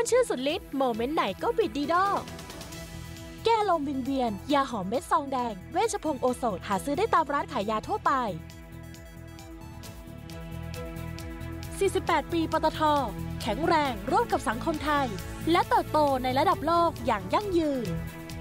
วนชื่นสุดฤทธิ์โมเมนต์ไหนก็บิดดีดอแก้ลมวิงเวียนยาหอมเม็ดซองแดงเวชพงศ์โอโสถหาซื้อได้ตามร้านขายยาทั่วไป48 ปีปตท.แข็งแรงร่วมกับสังคมไทยและเติบโตในระดับโลกอย่างยั่งยืน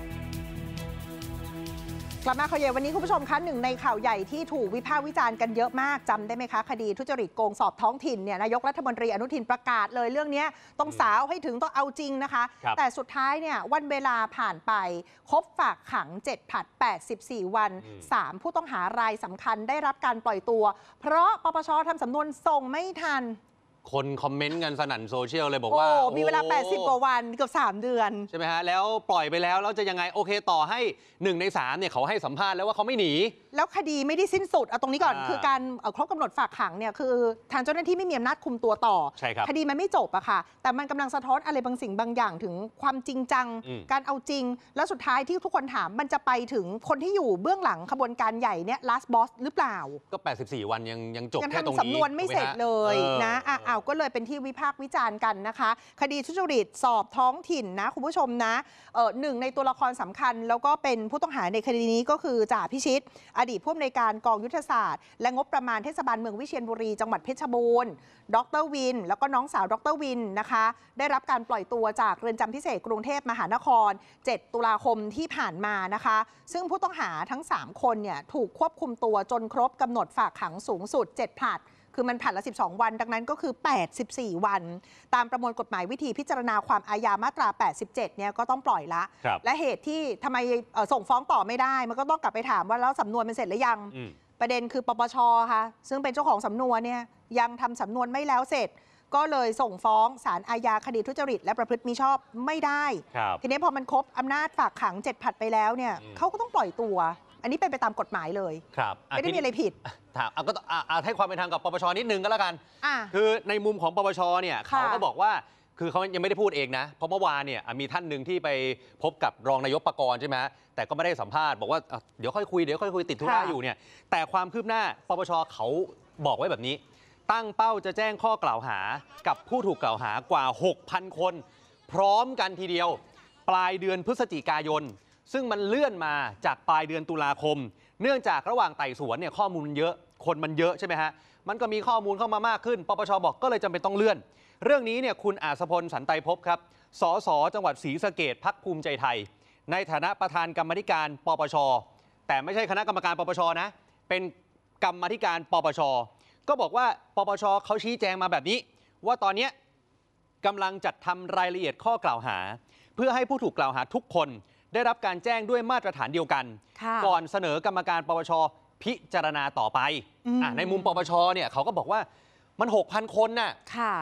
กลับมาข่าวใหญ่วันนี้คุณผู้ชมคะหนึ่งในข่าวใหญ่ที่ถูกวิพากษ์วิจารณ์กันเยอะมากจำได้ไหมคะคดีทุจริตโกงสอบท้องถิ่นเนี่ยนายกรัฐมนตรีอนุทินประกาศเลยเรื่องนี้ต้องสาวให้ถึงต้องเอาจริงนะคะแต่สุดท้ายเนี่ยวันเวลาผ่านไปครบฝากขัง7 ผลัด 84 วัน3ผู้ต้องหารายสำคัญได้รับการปล่อยตัวเพราะปปช.ทำสำนวนส่งไม่ทันคนคอมเมนต์กันสนั่นโซเชียลเลยบอกว่ามีเวลา80 กว่าวันเกือบ3 เดือนใช่ไหมฮะแล้วปล่อยไปแล้วจะยังไงโอเคต่อให้1 ใน 3เนี่ยเขาให้สัมภาษณ์แล้วว่าเขาไม่หนีแล้วคดีไม่ได้สิ้นสุดเอาตรงนี้ก่อนคือการครบกำหนดฝากขังเนี่ยคือทางเจ้าหน้าที่ไม่มีอำนาจคุมตัวต่อใช่ครับคดีมันไม่จบอะค่ะแต่มันกำลังสะท้อนอะไรบางสิ่งบางอย่างถึงความจริงจังการเอาจริงแล้วสุดท้ายที่ทุกคนถามมันจะไปถึงคนที่อยู่เบื้องหลังขบวนการใหญ่เนี่ย last boss หรือเปล่าก็84 วันยังจบแค่ตรงนี้สำนวนไม่เสร็จเลยนะก็เลยเป็นที่วิพากษ์วิจารณ์กันนะคะคดีทุจริตสอบท้องถิ่นนะคุณผู้ชมนะหนึ่งในตัวละครสำคัญแล้วก็เป็นผู้ต้องหาในคดีนี้ก็คือจ่าพิชิตอดีตผู้อำนวยการกองยุทธศาสตร์และงบประมาณเทศบาลเมืองวิเชียรบุรีจังหวัดเพชรบูรณ์ดร.วินแล้วก็น้องสาวดร.วินนะคะได้รับการปล่อยตัวจากเรือนจำพิเศษกรุงเทพมหานคร7 ตุลาคมที่ผ่านมานะคะซึ่งผู้ต้องหาทั้ง3 คนเนี่ยถูกควบคุมตัวจนครบกำหนดฝากขังสูงสุด7 ผลัดคือมันผลัดละ12 วันดังนั้นก็คือ84 วันตามประมวลกฎหมายวิธีพิจารณาความอาญามาตรา87เนี่ยก็ต้องปล่อยละและเหตุที่ทำไมส่งฟ้องต่อไม่ได้มันก็ต้องกลับไปถามว่าแล้วสำนวนมันเสร็จหรือยังประเด็นคือปปช.ค่ะซึ่งเป็นเจ้าของสำนวนเนี่ยยังทำสำนวนไม่แล้วเสร็จก็เลยส่งฟ้องศาลอาญาคดีทุจริตและประพฤติมิชอบไม่ได้ทีนี้พอมันครบอำนาจฝากขัง7 ผลัดไปแล้วเนี่ยเขาก็ต้องปล่อยตัวอันนี้เป็นไปตามกฎหมายเลยไม่ได้มีอะไรผิดถามก็ให้ความเป็นธรรมกับปปช.นิดนึงก็แล้วกันคือในมุมของปปช.เนี่ยเขาก็บอกว่าคือเขายังไม่ได้พูดเองนะเพราะเมื่อวานเนี่ยมีท่านหนึ่งที่ไปพบกับรองนายกปกรณ์ใช่ไหมแต่ก็ไม่ได้สัมภาษณ์บอกว่าเดี๋ยวค่อยคุยติดธุระอยู่เนี่ยแต่ความคืบหน้าปปช.เขาบอกไว้แบบนี้ตั้งเป้าจะแจ้งข้อกล่าวหากับผู้ถูกกล่าวหากว่า 6,000 คนพร้อมกันทีเดียวปลายเดือนพฤศจิกายนซึ่งมันเลื่อนมาจากปลายเดือนตุลาคมเนื่องจากระหว่างไต่สวนเนี่ยข้อมูลเยอะคนมันเยอะใช่ไหมฮะมันก็มีข้อมูลเข้ามามากขึ้นปปช.บอกก็เลยจำเป็นต้องเลื่อนเรื่องนี้เนี่ยคุณอาสพลสันไตรภพครับสสจังหวัดศรีสะเกษพรรคภูมิใจไทยในฐานะประธานกรรมธิการปปช.แต่ไม่ใช่คณะกรรมการปปช.นะเป็นกรรมธิการปปช.ก็บอกว่าปปช.เขาชี้แจงมาแบบนี้ว่าตอนนี้กำลังจัดทำรายละเอียดข้อกล่าวหาเพื่อให้ผู้ถูกกล่าวหาทุกคนได้รับการแจ้งด้วยมาตรฐานเดียวกันก่อนเสนอกรรมการปปช.พิจารณาต่อไปในมุมปปช.เนี่ยเขาก็บอกว่ามัน 6,000 คนน่ะ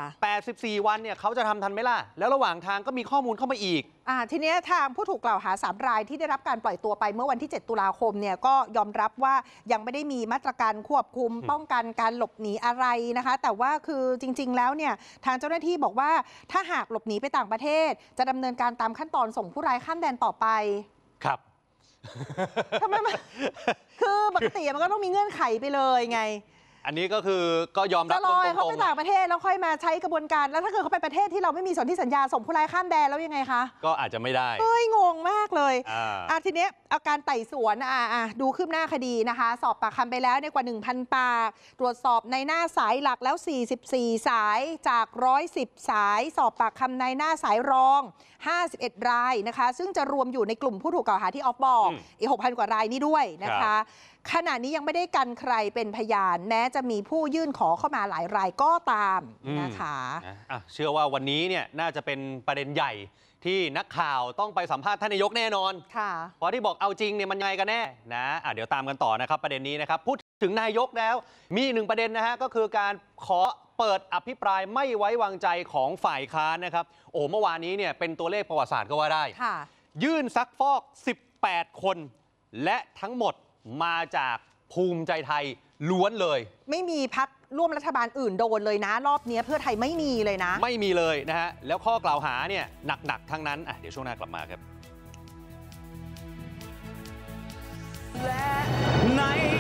84 วันเนี่ยเขาจะทำทันไหมล่ะแล้วระหว่างทางก็มีข้อมูลเข้ามาอีกทีนี้ทางผู้ถูกกล่าวหา3 รายที่ได้รับการปล่อยตัวไปเมื่อวันที่7 ตุลาคมเนี่ยก็ยอมรับว่ายังไม่ได้มีมาตรการควบคุมป้องกันการหลบหนีอะไรนะคะแต่ว่าคือจริงๆแล้วเนี่ยทางเจ้าหน้าที่บอกว่าถ้าหากหลบหนีไปต่างประเทศจะดำเนินการตามขั้นตอนส่งผู้ร้ายข้ามแดนต่อไปครับทำไมมันคือปกติมันก็ต้องมีเงื่อนไขไปเลยไงอันนี้ก็คือก็ยอมรับตรงๆเขาไปต่างประเทศแล้วค่อยมาใช้กระบวนการแล้วถ้าเกิดเขาไปประเทศที่เราไม่มีสนธิสัญญาส่งผู้ร้ายข้ามแดนแล้วยังไงคะก็อาจจะไม่ได้งงมากเลยทีนี้อาการไต่สวนดูคืบหน้าคดีนะคะสอบปากคำไปแล้วกว่า 1,000 ปากตรวจสอบในหน้าสายหลักแล้ว44 สายจาก110 สายสอบปากคำในหน้าสายรอง51 รายนะคะซึ่งจะรวมอยู่ในกลุ่มผู้ถูกกล่าวหาที่ออฟบอกอีก 6,000 กว่ารายนี้ด้วยนะคะขณะนี้ยังไม่ได้กันใครเป็นพยานแม้จะมีผู้ยื่นขอเข้ามาหลายรายก็ตามนะคะเชื่อว่าวันนี้เนี่ยน่าจะเป็นประเด็นใหญ่ที่นักข่าวต้องไปสัมภาษณ์ท่านนายกแน่นอนเพราะที่บอกเอาจริงเนี่ยมันไงกันแน่นะเดี๋ยวตามกันต่อนะครับประเด็นนี้นะครับพูดถึงนายกแล้วมี1 ประเด็นนะฮะก็คือการขอเปิดอภิปรายไม่ไว้วางใจของฝ่ายค้านนะครับเมื่อวานนี้เนี่ยเป็นตัวเลขประวัติศาสตร์ก็ว่าได้ยื่นซักฟอก18 คนและทั้งหมดมาจากภูมิใจไทยล้วนเลยไม่มีพรรคร่วมรัฐบาลอื่นโดนเลยนะรอบนี้เพื่อไทยไม่มีเลยนะไม่มีเลยนะฮะแล้วข้อกล่าวหาเนี่ยหนักทั้งนั้นเดี๋ยวช่วงหน้ากลับมาครับและใน